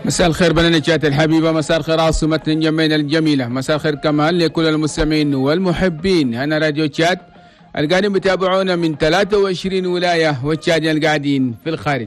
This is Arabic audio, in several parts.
مساء الخير بلدتي الحبيبة، مساء الخير عاصمتنا جمينا الجميلة، مساء الخير كمان لكل المستمعين والمحبين. أنا راديو تشات القاعدين بتابعونا من 23 ولاية والتشادين القاعدين في الخارج.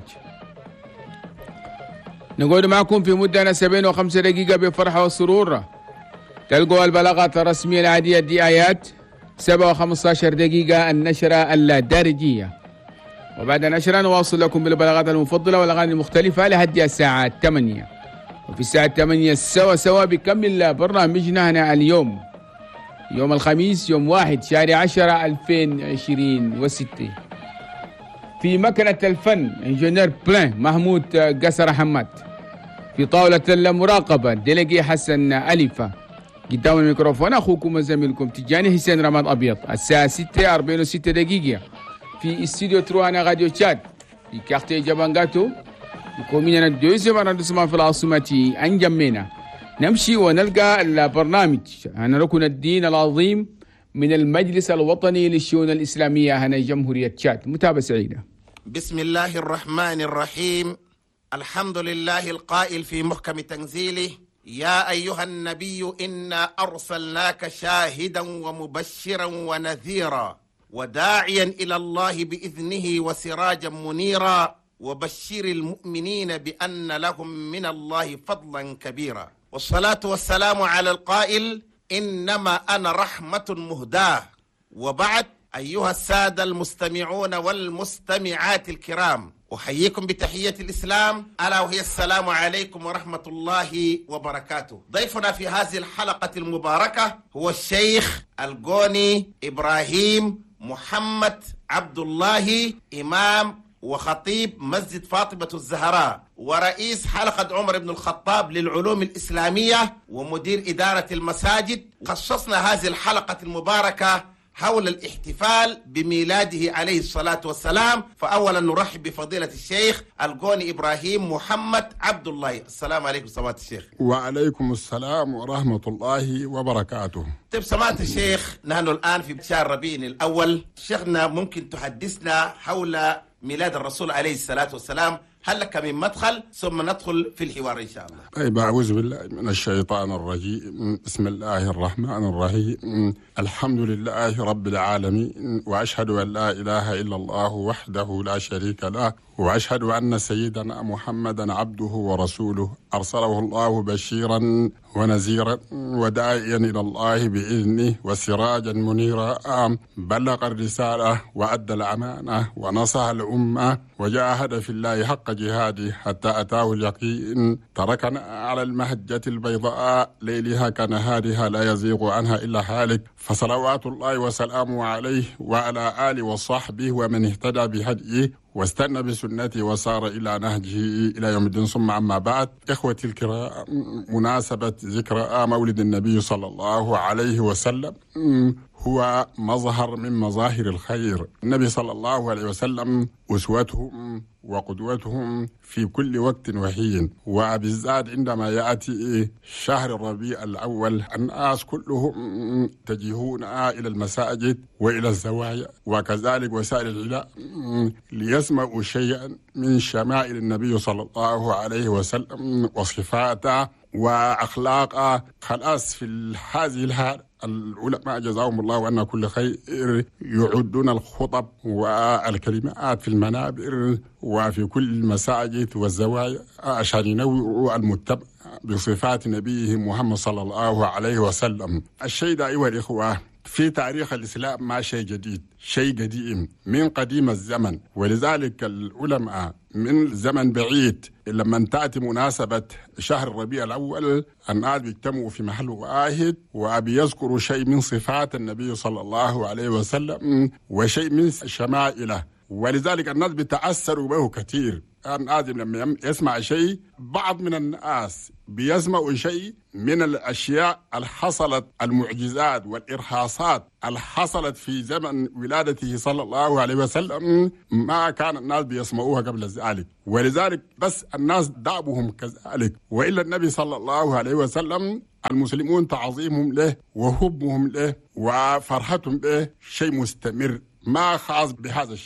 نقعد معكم في مدة 75 دقيقة بفرحة والسرور. تلقوا البلاغات الرسمية العادية دي آيات 7 و15 دقيقة النشرة اللادارجية، وبعد النشرة نواصل لكم بالبلاغات المفضلة والأغاني المختلفة لحد الساعة 8. وفي الساعة 8 سوا بكمل برنامجنا هنا اليوم يوم الخميس يوم 1 شهر 10 2026. في مكنة الفن انجنير بلان محمود قصر حماد. في طاولة المراقبة ديليجي حسن أليفة. قدام الميكروفون أخوكم وزميلكم تجاني حسين رماد أبيض. الساعة 6:46 دقيقة في استوديو تروانا راديو تشاد في كارتي جابانغاتو يكومينا الدوزيام أرندسمان في العاصمة أنجمينا. نمشي ونلقى البرنامج عن ركن الدين العظيم من المجلس الوطني للشؤون الإسلامية هنا جمهورية تشاد. متابعة سعيدة. بسم الله الرحمن الرحيم. الحمد لله القائل في محكم تنزيله: يا أيها النبي إنا أرسلناك شاهدا ومبشرا ونذيرا وداعيا إلى الله بإذنه وسراجا منيرا وبشر المؤمنين بأن لهم من الله فضلا كبيرا. والصلاة والسلام على القائل: إنما أنا رحمة مهداة. وبعد، أيها السادة المستمعون والمستمعات الكرام، أحييكم بتحية الإسلام ألا وهي السلام عليكم ورحمة الله وبركاته. ضيفنا في هذه الحلقة المباركة هو الشيخ القوني إبراهيم محمد عبد الله، إمام وخطيب مسجد فاطمة الزهراء ورئيس حلقة عمر بن الخطاب للعلوم الإسلامية ومدير إدارة المساجد. خصصنا هذه الحلقة المباركة حول الاحتفال بميلاده عليه الصلاة والسلام. فأولا نرحب بفضيلة الشيخ القوني إبراهيم محمد عبد الله. السلام عليكم سماحة الشيخ. وعليكم السلام ورحمة الله وبركاته. طيب سماحة الشيخ، نحن الآن في شهر ربيع الأول. شيخنا ممكن تحدثنا حول ميلاد الرسول عليه الصلاة والسلام؟ هل لك من مدخل ثم ندخل في الحوار إن شاء الله؟ طيب، أعوذ بالله من الشيطان الرجيم. بسم الله الرحمن الرحيم. الحمد لله رب العالمين، وأشهد أن لا إله إلا الله وحده لا شريك له، وأشهد أن سيدنا محمدا عبده ورسوله أرسله الله بشيرا ونذيرا وداعيا إلى الله بإذنه وسراجا منيرا. بلغ الرسالة وأدى الأمانة ونصح الأمة وجاهد في الله حق جهاده حتى أتاه اليقين. تركنا على المهجة البيضاء ليلها كنهارها لا يزيغ عنها إلا هالك، فصلوات الله وسلامه عليه وعلى آله وصحبه ومن اهتدى بهديه واستنى بسنته وسار إلى نهجه إلى يوم الدين. ثم أما بعد، إخوتي الكرام، مناسبة ذكرى مولد النبي صلى الله عليه وسلم هو مظهر من مظاهر الخير. النبي صلى الله عليه وسلم أسوتهم وقدوتهم في كل وقت وحين، وبالذات عندما يأتي شهر الربيع الأول الناس كلهم يتجهون إلى المساجد وإلى الزوايا وكذلك وسائل الإعلام ليسمعوا شيئا من شمائل النبي صلى الله عليه وسلم وصفاته وأخلاقه. خلاص في هذه الحالة العلماء جزاهم الله أن كل خير يعدون الخطب والكلمات في المنابر وفي كل المساجد والزوايا عشان ينوعوا المجتمع بصفات نبيه محمد صلى الله عليه وسلم. الشيء ده أيها الإخوة في تاريخ الإسلام ما شيء جديد، شيء قديم من قديم الزمن. ولذلك العلماء من زمن بعيد لما تأتي مناسبة شهر الربيع الأول الناس بيجتمعوا في محل واحد وبيذكروا شيء من صفات النبي صلى الله عليه وسلم وشيء من شمائله، ولذلك الناس بيتأثروا به كثير. الناس لما يسمع شيء، بعض من الناس بيسمعوا شيء من الأشياء الحصلت، المعجزات والإرهاصات الحصلت في زمن ولادته صلى الله عليه وسلم ما كان الناس بيسمعوها قبل ذلك، ولذلك بس الناس دعبهم كذلك. وإلا النبي صلى الله عليه وسلم المسلمون تعظيمهم له وحبهم له وفرحتهم به شيء مستمر ما خاص بهذا الشهر.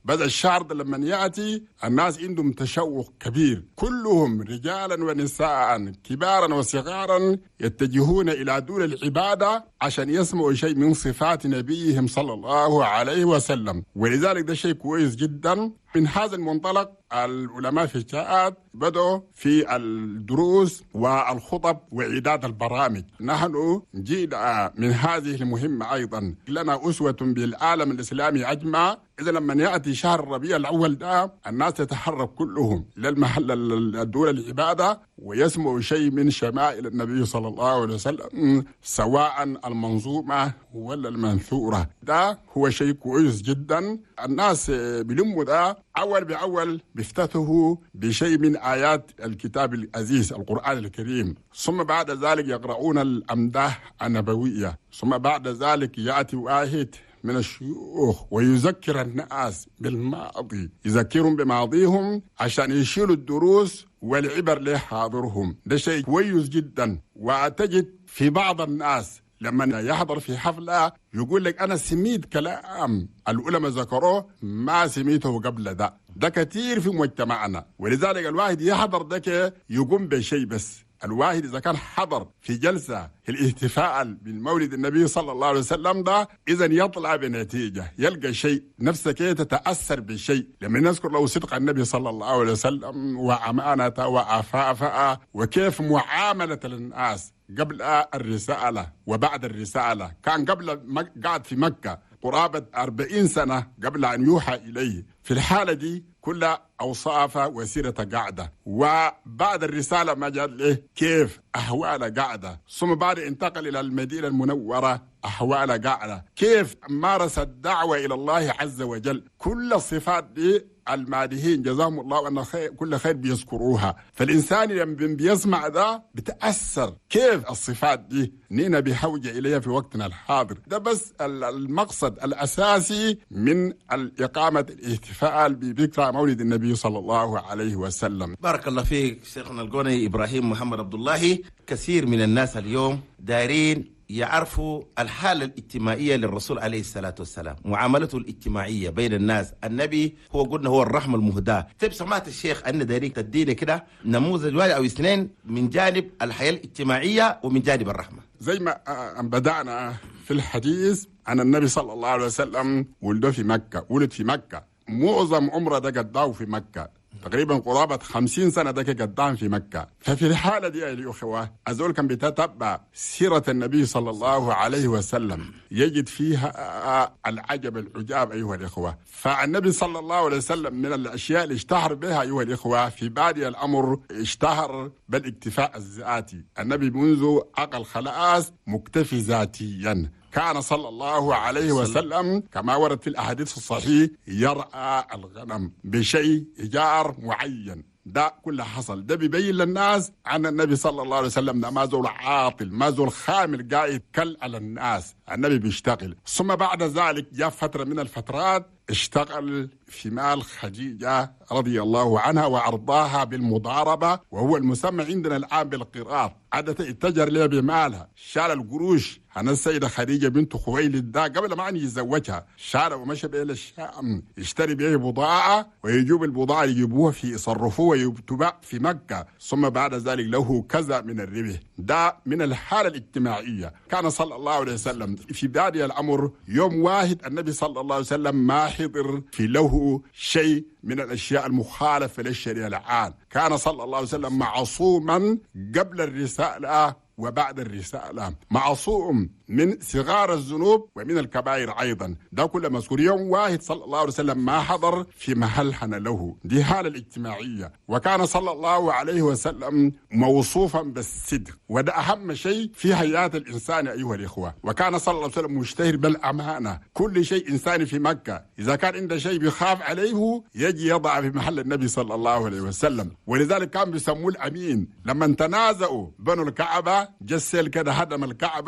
بدأ الشهر ده لما يأتي الناس عندهم تشوق كبير، كلهم رجالا ونساء كبارا وصغارا يتجهون إلى دور العبادة عشان يسمعوا شيء من صفات نبيهم صلى الله عليه وسلم. ولذلك ده شيء كويس جدا. من هذا المنطلق العلماء في الشاءات بدأوا في الدروس والخطب وإعداد البرامج. نحن جينا من هذه المهمة أيضا، لنا أسوة بالعالم الإسلامي أجمع. إذا لما يأتي شهر الربيع الأول ده الناس تتحرك كلهم للمحل الدول العبادة ويسمعوا شيء من شمائل النبي صلى الله عليه وسلم، سواء المنظومة ولا المنثورة. ده هو شيء كويس جدا. الناس بلموا ده أول بأول بيفتتحوا بشيء من آيات الكتاب العزيز القرآن الكريم، ثم بعد ذلك يقرؤون الأمداح النبوية، ثم بعد ذلك يأتي واحد من الشيوخ ويذكر الناس بالماضي، يذكرهم بماضيهم عشان يشيلوا الدروس والعبر لحاضرهم. ده شيء كويس جدا. وتجد في بعض الناس لما يحضر في حفلة يقول لك أنا سميت كلام العلماء ذكروه ما سميته قبل ده كتير في مجتمعنا. ولذلك الواحد يحضر ده يقوم بشيء، بس الواحد إذا كان حضر في جلسة الاحتفال بالمولد النبي صلى الله عليه وسلم ده، إذا يطلع بنتيجة، يلقى شيء نفسك تتأثر بشيء. لما نذكر له صدق النبي صلى الله عليه وسلم وأمانته وعفافه وكيف معاملة الناس قبل الرسالة وبعد الرسالة. كان قبل قاعد في مكة قرابة 40 سنة قبل أن يوحى إليه. في الحالة دي كلها أوصاف وسيرة قاعدة، وبعد الرسالة ما جاء له كيف أحوال قاعدة، ثم بعد انتقل إلى المدينة المنورة أحوال قاعدة، كيف مارس الدعوة إلى الله عز وجل. كل الصفات دي المادحين جزاهم الله أن كل خير بيذكروها. فالإنسان لما بيسمع ده بتأثر كيف الصفات دي نينا بحوجة إليها في وقتنا الحاضر. ده بس المقصد الأساسي من الإقامة الاحتفال بذكرى مولد النبي صلى الله عليه وسلم. بارك الله فيك شيخنا القوني إبراهيم محمد عبد الله. كثير من الناس اليوم دارين يعرفوا الحالة الاجتماعية للرسول عليه الصلاة والسلام، معاملته الاجتماعية بين الناس. النبي هو قلنا هو الرحمة المهداة. طيب سمعت الشيخ أن داريك تديني كده نموذج واحد أو اثنين من جانب الحياة الاجتماعية ومن جانب الرحمة. زي ما بدأنا في الحديث عن النبي صلى الله عليه وسلم، ولد في مكة، معظم عمره ده قضاه في مكة، تقريبا قرابة 50 سنة ده قدام في مكة. ففي الحالة دي يا الأخوة أزول كان بيتتبع سيرة النبي صلى الله عليه وسلم يجد فيها العجب العجاب أيها الأخوة. فالنبي صلى الله عليه وسلم من الأشياء اللي اشتهر بها أيها الأخوة في بادئ الأمر اشتهر بالاكتفاء الذاتي. النبي منذ عقل خلاص مكتفي ذاتيا. كان صلى الله عليه وسلم كما ورد في الأحاديث الصحيح يرعى الغنم بشيء إيجار معين. ده كله حصل. ده بيبين للناس عن النبي صلى الله عليه وسلم ده ما زول عاطل، ما زول خامل قاعد كل على الناس. النبي بيشتغل. ثم بعد ذلك جاء فترة من الفترات اشتغل في مال خديجة رضي الله عنها وأرضاها بالمضاربة، وهو المسمى عندنا الآن بالقراط. عادة اتجر لها بمالها، شال القروش عن السيدة خديجة بنت خويلد ده قبل ما أن يتزوجها، شال ومشى بها للشام يشتري به بضاعة ويجيب البضاعة يجيبوها في يصرفوها ويتباع في مكة، ثم بعد ذلك له كذا من الربح. ده من الحالة الاجتماعية. كان صلى الله عليه وسلم في بادئ الأمر يوم واحد النبي صلى الله عليه وسلم ما حضر في له شيء من الأشياء المخالفة للشريعة العام. كان صلى الله عليه وسلم معصوما قبل الرسالة وبعد الرسالة، معصوم من صغار الذنوب ومن الكبائر أيضا. ده كله مذكور. يوم واحد صلى الله عليه وسلم ما حضر في محل حن له. دي حالة الاجتماعية. وكان صلى الله عليه وسلم موصوفا بالصدق، وده أهم شيء في حياة الإنسان أيها الإخوة. وكان صلى الله عليه وسلم مشتهر بالأمانة. كل شيء إنساني في مكة إذا كان عنده شيء بيخاف عليه يجي يضع في محل النبي صلى الله عليه وسلم. ولذلك كان بيسموه الأمين. لما تنازعوا بنو الكعبة جسل كده هدم الكعبة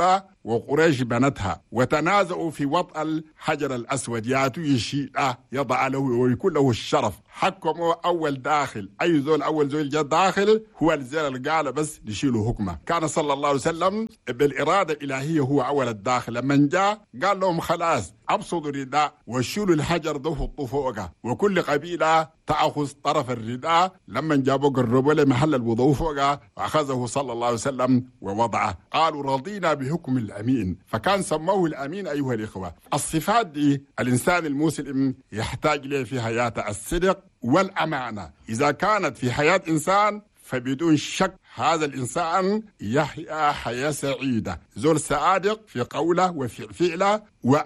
وقريش بنتها وتنازعوا في وطأ الحجر الأسود، ياتوا يشيله يضع له ويكون له الشرف. حكموا أول داخل، أي زول أول زول جاء داخل هو الزول اللي قال بس يشيلوا حكمه. كان صلى الله عليه وسلم بالإرادة الإلهية هو أول الداخل. لما جاء قال لهم خلاص أبسطوا الرداء وشيلوا الحجر ده وحطوه فوقه، وكل قبيلة تأخذ طرف الرداء. لما جابوا قربوا له محل الوضوء فوقه وأخذه صلى الله عليه وسلم ووضعه. قالوا رضينا بحكم الأمين، فكان سموه الأمين. أيها الإخوة، الصفات دي الإنسان المسلم يحتاج له في حياته: الصدق والأمانة. إذا كانت في حياة إنسان فبدون شك هذا الإنسان يحيا حياة سعيدة، زول صادق في قوله وفي فعله،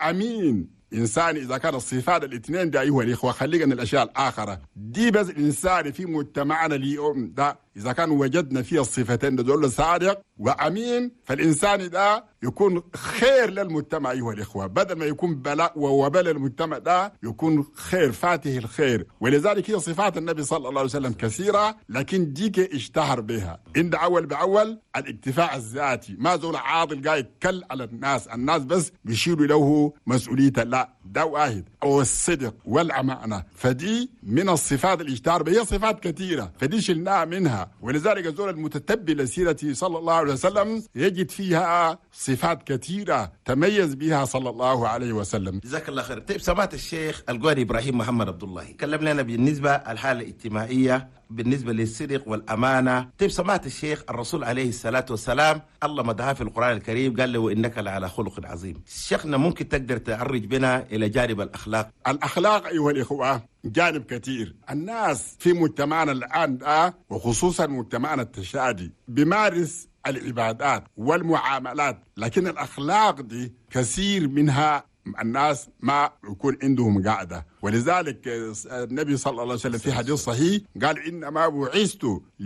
وأمين. إنسان إذا كان الصفات الاثنين ده أيها الإخوة، خلينا الأشياء الآخرة دي بس الإنسان في مجتمعنا اليوم ده إذا كان وجدنا فيه الصفتين ده، زول صادق وأمين، فالإنسان ده يكون خير للمجتمع أيها الإخوة، بدل ما يكون بلاء ووباء للمجتمع ده يكون خير، فاته الخير. ولذلك هي صفات النبي صلى الله عليه وسلم كثيرة، لكن ديك اشتهر بها. عند أول بأول الاكتفاء الذاتي، ما زول عاضل قاعد يتكل على الناس بس بيشيلوا له مسؤوليته، لا ده واحد. أو الصدق والأمانة، فدي من الصفات اللي اشتهر بها. هي صفات كثيرة فدي شلناها منها. ولذلك الزول المتتبع لسيرته صلى الله عليه وسلم يجد فيها صفات كثيرة تميز بها صلى الله عليه وسلم. جزاك الله خير. طيب سمعت الشيخ القاري إبراهيم محمد عبد الله كلم لنا بالنسبة الحالة الاجتماعية بالنسبة للصدق والأمانة. طيب سمعت الشيخ الرسول عليه الصلاة والسلام الله مدها في القرآن الكريم قال له إنك لعلى خلق عظيم. شيخنا ممكن تقدر تعرج بنا إلى جانب الأخلاق؟ الأخلاق أيها الإخوة جانب كثير. الناس في مجتمعنا الآن وخصوصا مجتمعنا التشادي بيمارس العبادات والمعاملات، لكن الأخلاق دي كثير منها الناس ما يكون عندهم قاعدة. ولذلك النبي صلى الله عليه وسلم في حديث صحيح قال: إنما بعثت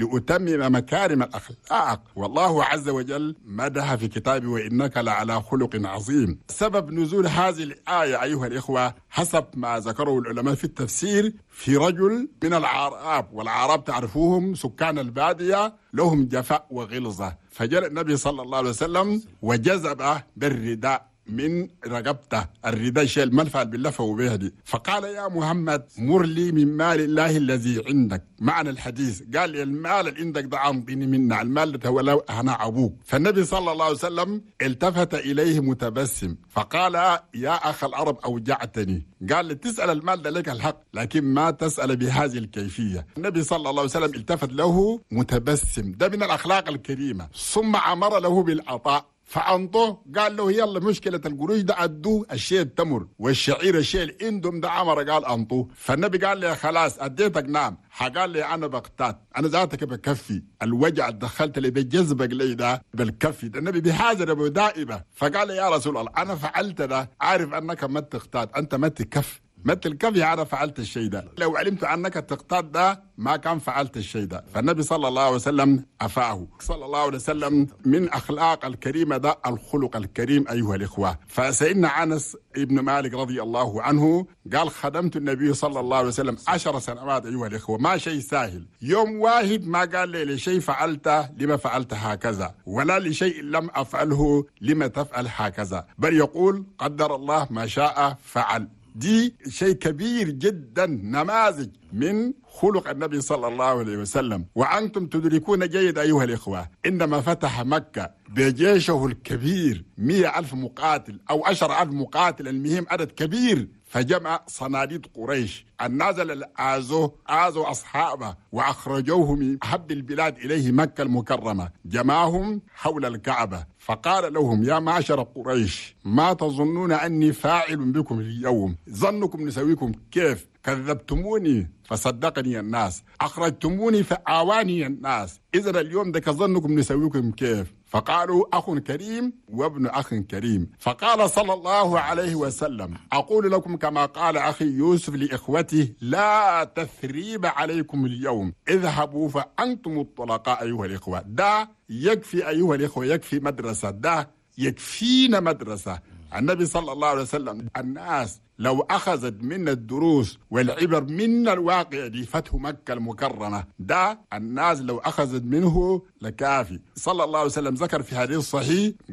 لأتمم مكارم الأخلاق. والله عز وجل مدح في كتابه: وإنك لعلى خلق عظيم. سبب نزول هذه الآية أيها الإخوة حسب ما ذكره العلماء في التفسير، في رجل من العرب، والعرب تعرفوهم سكان البادية لهم جفاء وغلظة، فجاء النبي صلى الله عليه وسلم وجذب بالرداء من رقبته، الرداء شيء المنفعل باللفة وبيهدي، فقال: يا محمد مر لي من مال الله الذي عندك. معنى الحديث قال لي المال اللي عندك ده أعطيني منه، المال ده ولو أنا أبوك. فالنبي صلى الله عليه وسلم التفت إليه متبسم فقال: يا أخ العرب أوجعتني. قال لي تسأل المال ده لك الحق، لكن ما تسأل بهذه الكيفية. النبي صلى الله عليه وسلم التفت له متبسم، ده من الأخلاق الكريمة. ثم أمر له بالعطاء فأنطوه، قال له يلا مشكلة القروش ده أدوه الشيء التمر والشعير الشيء الإندم ده عمر، قال أنطوه. فالنبي قال لي خلاص أديتك نعم. قال لي أنا بقتات، أنا ذاتك بكفي الوجع دخلت لي بجذبك لي ده بالكفي ده. النبي بحاجة أبو دائبة، فقال لي يا رسول الله أنا فعلت ده، عارف أنك ما تقتات، أنت ما تكف مثل الكفي، أنا فعلت الشيء ده، لو علمت أنك تقتاد ده ما كان فعلت الشيء ده. فالنبي صلى الله عليه وسلم أفاه صلى الله عليه وسلم. من أخلاق الكريمة ده الخلق الكريم أيها الإخوة. فسيدنا أنس ابن مالك رضي الله عنه قال: خدمت النبي صلى الله عليه وسلم 10 سنوات أيها الإخوة، ما شيء سهل. يوم واحد ما قال لي لشيء فعلته لما فعلت هكذا، ولا لشيء لم أفعله لما تفعل هكذا، بل يقول قدر الله ما شاء فعل. دي شيء كبير جدا، نماذج من خلق النبي صلى الله عليه وسلم. وأنتم تدركون جيد أيها الإخوة، إنما فتح مكة بجيشه الكبير 100,000 مقاتل أو 10,000 مقاتل، المهم عدد كبير، فجمع صناديد قريش. النازل آذوا أصحابه وأخرجوه من أحب البلاد إليه مكة المكرمة، جمعهم حول الكعبة فقال لهم: يا معشر قريش ما تظنون أني فاعل بكم اليوم؟ ظنكم نسويكم كيف؟ كذبتموني فصدقني الناس، أخرجتموني فآواني الناس، إذن اليوم ده ظنكم نسويكم كيف؟ فقالوا: أخ كريم وابن أخ كريم. فقال صلى الله عليه وسلم: أقول لكم كما قال أخي يوسف لإخوته: لا تثريب عليكم اليوم، اذهبوا فأنتم الطلقاء. أيها الإخوة ده يكفي، أيها الإخوة يكفي مدرسة، ده يكفينا مدرسة. النبي صلى الله عليه وسلم الناس لو أخذت من الدروس والعبر من الواقع دي فتح مكة المكرمة، ده الناس لو أخذت منه لكافي. صلى الله عليه وسلم ذكر في حديث صحيح قال: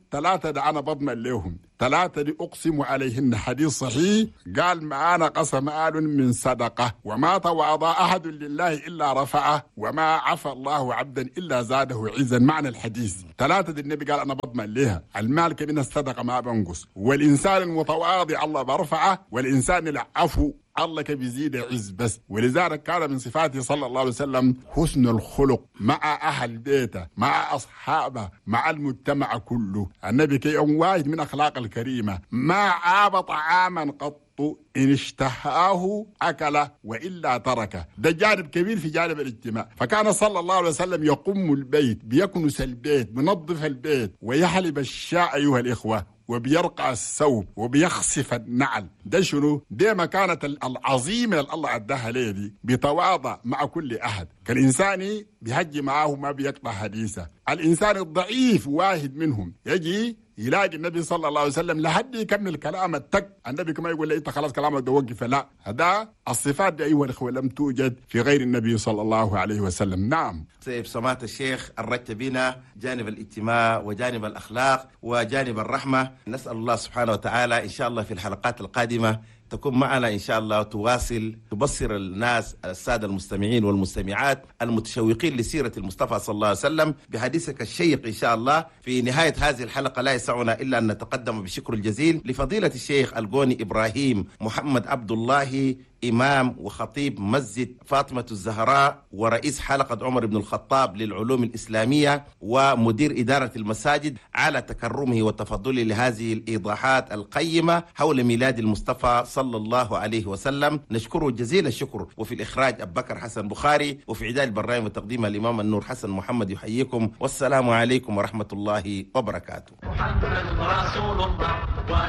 3 ده أنا بضمن لهم، 3 دي أقسم عليهن، حديث صحيح قال معانا قسم آل من صدقة، وما تواضع أحد لله إلا رفعه، وما عفى الله عبدا إلا زاده عزا. معنى الحديث 3 دي النبي قال أنا بضمن لها. المال من الصدقة ما بنقص، والإنسان المتواضع الله برفعه، والإنسان العفو الله بيزيد عز بس. ولذلك كان من صفاته صلى الله عليه وسلم حسن الخلق مع أهل بيته، مع أصحابه، مع المجتمع كله. النبي كي واحد من أخلاق الكريمة ما عاب طعاما قط إن اشتهاه أكله وإلا تركه. ده جانب كبير في جانب الاجتماع. فكان صلى الله عليه وسلم يقوم البيت، بيكنس البيت، بينظف البيت، ويحلب الشاء أيها الإخوة، وبيرقع الثوب، وبيخصف النعل. ده شنو؟ دي مكانة العظيمة اللي الله أداها ليه دي. بيتواضع مع كل أحد. كالإنسان بيهجي معاه ما بيقطع حديثه. الإنسان الضعيف واحد منهم يجي يلاقي النبي صلى الله عليه وسلم لحد يكمل كلام التك. النبي كما يقول لي انت خلاص كلامك ده وقف، لا، هذا الصفات دي ايها الاخوه لم توجد في غير النبي صلى الله عليه وسلم. نعم. سيف سماحة الشيخ الرجت بنا جانب الاجتماع وجانب الأخلاق وجانب الرحمة. نسأل الله سبحانه وتعالى إن شاء الله في الحلقات القادمة تكون معنا إن شاء الله، تواصل تبصر الناس السادة المستمعين والمستمعات المتشوقين لسيرة المصطفى صلى الله عليه وسلم بحديثك الشيق إن شاء الله. في نهاية هذه الحلقة لا يسعنا إلا أن نتقدم بشكر الجزيل لفضيلة الشيخ القوني إبراهيم محمد عبد الله، إمام وخطيب مسجد فاطمة الزهراء، ورئيس حلقة عمر بن الخطاب للعلوم الإسلامية، ومدير إدارة المساجد، على تكرمه وتفضله لهذه الإيضاحات القيمة حول ميلاد المصطفى صلى الله عليه وسلم. نشكره جزيل الشكر. وفي الإخراج أبو بكر حسن بخاري، وفي إعداد البرنامج وتقديمها الإمام النور حسن محمد. يحييكم والسلام عليكم ورحمة الله وبركاته. محمد رسول الله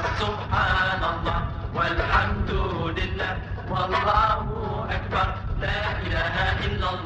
وسبحان الله والحمد لله والله أكبر، لا إله إلا الله.